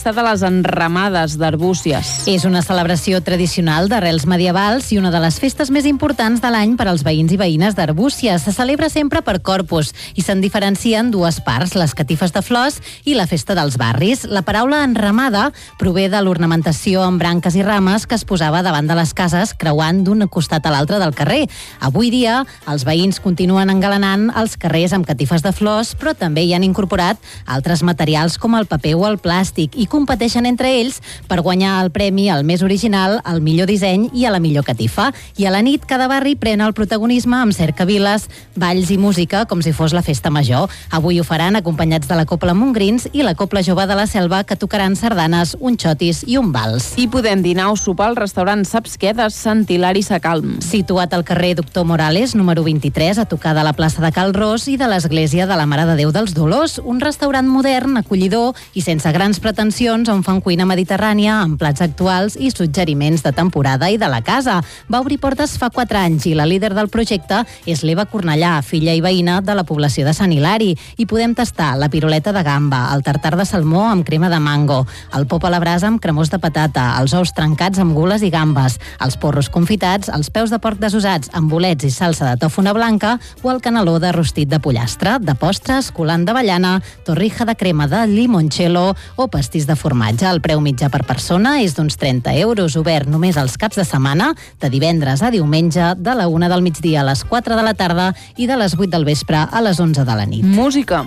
festa de les enramades d'Arbúcies. És una celebració tradicional d'arrels medievals i una de les festes més importants de l'any per als veïns i veïnes d'Arbúcies. Se celebra sempre per Corpus i se'n diferencien dues parts, les catifes de flors i la festa dels barris. La paraula enramada prové de l'ornamentació amb branques i rames que es posava davant de les cases creuant d'un costat a l'altre del carrer. Avui dia, els veïns continuen engalanant els carrers amb catifes de flors, però també hi han incorporat altres materials com el paper o el plàstic i competeixen entre ells per guanyar el premi al més original, al millor disseny i a la millor catifa. I a la nit cada barri pren el protagonisme amb cercaviles, balls i música com si fos la festa major. Avui ho faran acompanyats de la Cobla Montgrins i la Cobla Jove de la Selva, que tocaran sardanes, un xotis i un vals. I podem dinar o sopar al restaurant Saps què de Sant Hilari Sacalm. Situat al carrer Doctor Morales, número 23, a tocar de la plaça de Cal Ros i de l'Església de la Mare de Déu dels Dolors, un restaurant modern, acollidor i sense grans pretensions on fan cuina mediterrània amb plats actuals i suggeriments de temporada i de la casa. Va obrir portes fa 4 anys i la líder del projecte és l'Eva Cornellà, filla i veïna de la població de Sant Hilari. I podem tastar la piruleta de gamba, el tartar de salmó amb crema de mango, el pop a la brasa amb cremós de patata, els ous trencats amb gules i gambes, els porros confitats, els peus de porc desossats amb bolets i salsa de tòfona blanca o el caneló de rostit de pollastre. De postres, colant d'avellana, torrija de crema de limoncello o pastís de formatge. El preu mitjà per persona és d'uns 30 euros, obert només els caps de setmana, de divendres a diumenge, de la 1 del migdia a les 4 de la tarda i de les 8 del vespre a les 11 de la nit. Música.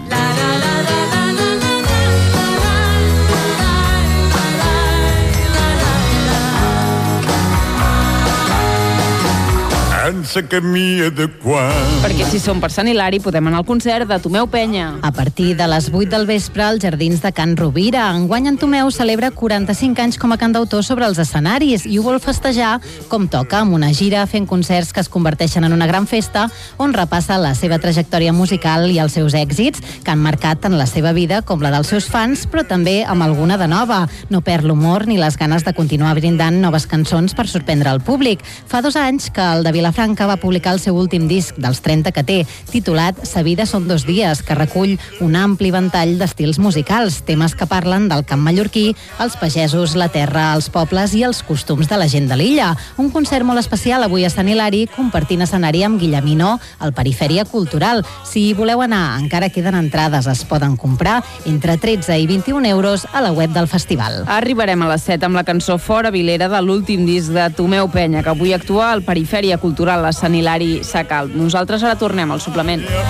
Perquè si som per Sant Hilari podem anar al concert de Tomeu Penya. A partir de les 8 del vespre als Jardins de Can Rovira. Enguany en Tomeu celebra 45 anys com a cantautor sobre els escenaris i ho vol festejar com toca, amb una gira fent concerts que es converteixen en una gran festa on repassa la seva trajectòria musical i els seus èxits que han marcat tant la seva vida com la dels seus fans, però també amb alguna de nova. No perd l'humor ni les ganes de continuar brindant noves cançons per sorprendre el públic. Fa 2 anys que el de Vilafranca va publicar el seu últim disc dels 30 que té, titulat Sa vida són 2 dies, que recull un ampli ventall d'estils musicals, temes que parlen del camp mallorquí, els pagesos, la terra, els pobles i els costums de la gent de l'illa. Un concert molt especial avui a Sant Hilari, compartint escenari amb Guillemino, al Perifèria Cultural. Si hi voleu anar, encara queden entrades, es poden comprar entre 13 i 21 euros a la web del festival. Arribarem a les 7 amb la cançó Fora Vilera de l'últim disc de Tomeu Penya, que avui actua al Perifèria Cultural a Sant Hilari Sacalm. Nosaltres ara tornem al suplement.